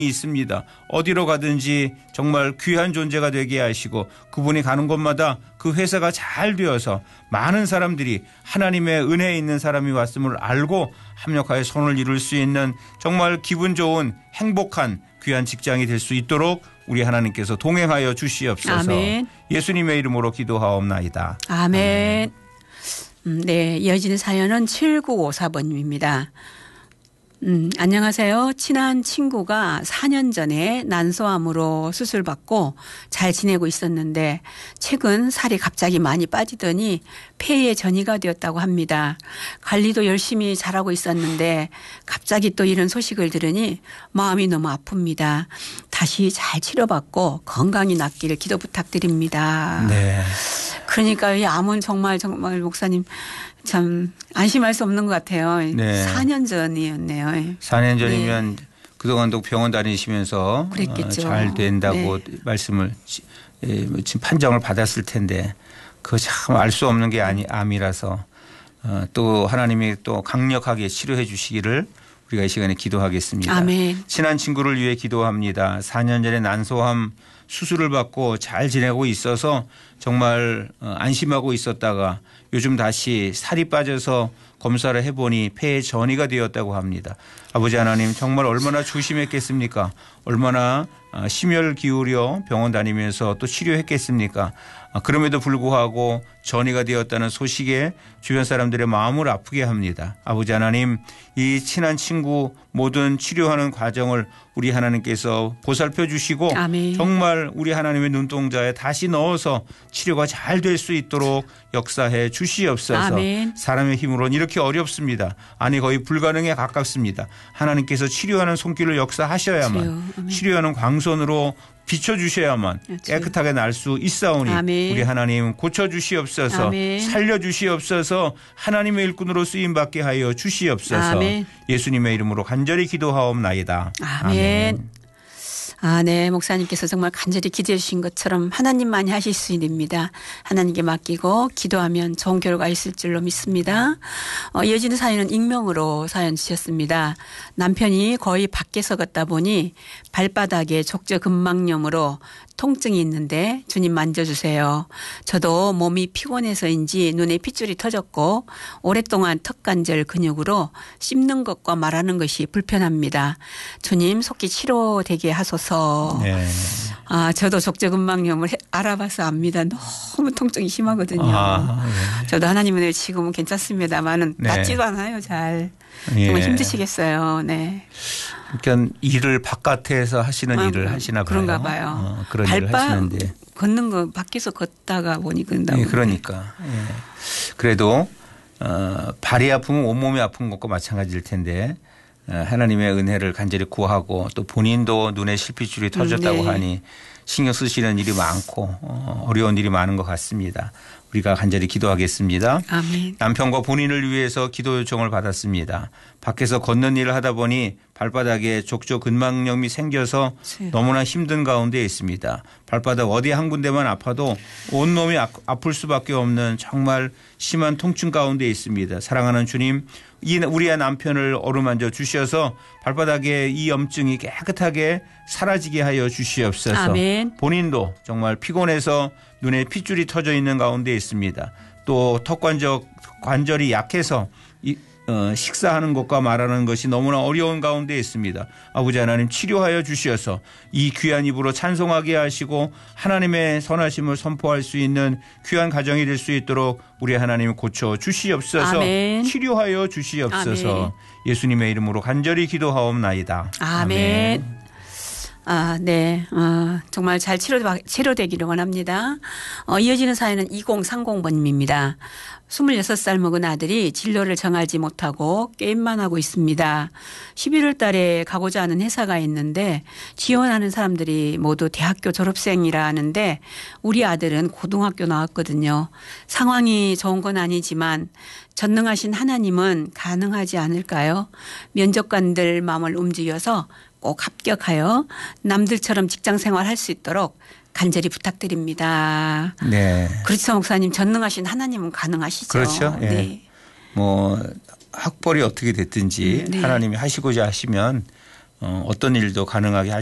있습니다. 어디로 가든지 정말 귀한 존재가 되게 하시고 그분이 가는 곳마다 그 회사가 잘 되어서 많은 사람들이 하나님의 은혜에 있는 사람이 왔음을 알고 합력하여 손을 이룰 수 있는 정말 기분 좋은 행복한 귀한 직장이 될 수 있도록 우리 하나님께서 동행하여 주시옵소서. 아멘. 예수님의 이름으로 기도하옵나이다. 아멘. 네, 이어지는 사연은 7954번님입니다. 안녕하세요. 친한 친구가 4년 전에 난소암으로 수술받고 잘 지내고 있었는데 최근 살이 갑자기 많이 빠지더니 폐에 전이가 되었다고 합니다. 관리도 열심히 잘하고 있었는데 갑자기 또 이런 소식을 들으니 마음이 너무 아픕니다. 다시 잘 치료받고 건강히 낫기를 기도 부탁드립니다. 네. 그러니까 이 암은 정말 목사님 참 안심할 수 없는 것 같아요. 네. 4년 전이었네요. 4년 전이면 네. 그동안도 병원 다니시면서 그랬겠죠. 잘 된다고 네. 말씀을 지금 판정을 받았을 텐데 그거 참 알 수 없는 게 암이라서 또 하나님이 또 강력하게 치료해 주시기를 우리가 이 시간에 기도하겠습니다. 아멘. 친한 친구를 위해 기도합니다. 4년 전에 난소암 수술을 받고 잘 지내고 있어서 정말 안심하고 있었다가 요즘 다시 살이 빠져서 검사를 해보니 폐에 전이가 되었다고 합니다. 아버지 하나님 정말 얼마나 조심했겠습니까? 얼마나 심혈 기울여 병원 다니면서 또 치료했겠습니까? 그럼에도 불구하고 전이가 되었다는 소식에 주변 사람들의 마음을 아프게 합니다. 아버지 하나님 이 친한 친구 모든 치료하는 과정을 우리 하나님께서 보살펴 주시고 아멘. 정말 우리 하나님의 눈동자에 다시 넣어서 치료가 잘 될 수 있도록 역사해 주시옵소서. 아멘. 사람의 힘으로는 이렇게 어렵습니다. 아니 거의 불가능에 가깝습니다. 하나님께서 치료하는 손길을 역사하셔야만 치료하는 광선으로 비춰주셔야만 깨끗하게 날 수 있사오니 아멘. 우리 하나님 고쳐주시옵소서. 아멘. 살려주시옵소서. 하나님의 일꾼으로 쓰임받게 하여 주시옵소서. 아멘. 예수님의 이름으로 간절히 기도하옵나이다. 아멘. 네. 목사님께서 정말 간절히 기도해 주신 것처럼 하나님만이 하실 수 있습니다. 하나님께 맡기고 기도하면 좋은 결과가 있을 줄로 믿습니다. 이어지는 사연은 익명으로 사연 주셨습니다. 남편이 거의 밖에서 걷다 보니 발바닥에 족저근막염으로 통증이 있는데 주님 만져주세요. 저도 몸이 피곤해서인지 눈에 핏줄이 터졌고 오랫동안 턱관절 근육으로 씹는 것과 말하는 것이 불편합니다. 주님 속히 치료되게 하소서. 네. 저도 족저근막염을 알아봐서 압니다. 너무 통증이 심하거든요. 네. 저도 하나님의 은혜를 지금은 괜찮습니다만은 네. 낫지도 않아요. 잘. 정말 힘드시겠어요. 네. 그러니까 일을 바깥에서 하시는 일을 하시나 봐요. 그런가 봐요. 그런 일을 하시는데. 걷는 거 밖에서 걷다가 보니 그런다고. 네, 그러니까. 예. 그래도 발이 아프면 온몸이 아픈 것과 마찬가지일 텐데 하나님의 은혜를 간절히 구하고 또 본인도 눈에 실핏줄이 터졌다고 네. 하니 신경 쓰시는 일이 많고 어려운 일이 많은 것 같습니다. 우리가 간절히 기도하겠습니다. 아멘. 남편과 본인을 위해서 기도 요청을 받았습니다. 밖에서 걷는 일을 하다 보니 발바닥에 족저근막염이 생겨서 너무나 힘든 가운데 있습니다. 발바닥 어디 한 군데만 아파도 온몸이 아플 수밖에 없는 정말 심한 통증 가운데 있습니다. 사랑하는 주님, 우리의 남편을 어루만져 주셔서 발바닥에 이 염증이 깨끗하게 사라지게 하여 주시옵소서. 아멘. 본인도 정말 피곤해서 눈에 핏줄이 터져 있는 가운데 있습니다. 또 관절이 약해서 식사하는 것과 말하는 것이 너무나 어려운 가운데 있습니다. 아버지 하나님 치료하여 주셔서 이 귀한 입으로 찬송하게 하시고 하나님의 선하심을 선포할 수 있는 귀한 가정이 될 수 있도록 우리 하나님 고쳐 주시옵소서. 아멘. 치료하여 주시옵소서. 아멘. 예수님의 이름으로 간절히 기도하옵나이다. 아멘. 네. 정말 잘 치료되기를 원합니다. 이어지는 사연은 2030번님입니다. 26살 먹은 아들이 진로를 정하지 못하고 게임만 하고 있습니다. 11월 달에 가고자 하는 회사가 있는데 지원하는 사람들이 모두 대학교 졸업생이라 하는데 우리 아들은 고등학교 나왔거든요. 상황이 좋은 건 아니지만 전능하신 하나님은 가능하지 않을까요? 면접관들 마음을 움직여서 꼭 합격하여 남들처럼 직장 생활할 수 있도록 간절히 부탁드립니다. 네. 그렇죠, 목사님. 전능하신 하나님은 가능하시죠. 그렇죠. 예. 네. 학벌이 어떻게 됐든지 네. 하나님이 하시고자 하시면 어떤 일도 가능하게